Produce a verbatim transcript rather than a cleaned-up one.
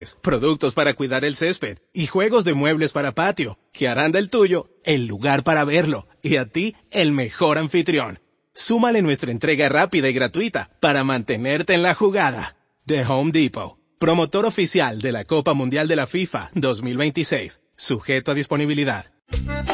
productos para cuidar el césped y juegos de muebles para patio, que harán del tuyo el lugar para verlo y a ti el mejor anfitrión. Súmale nuestra entrega rápida y gratuita para mantenerte en la jugada. The Home Depot, promotor oficial de la Copa Mundial de la FIFA dos mil veintiséis, sujeto a disponibilidad.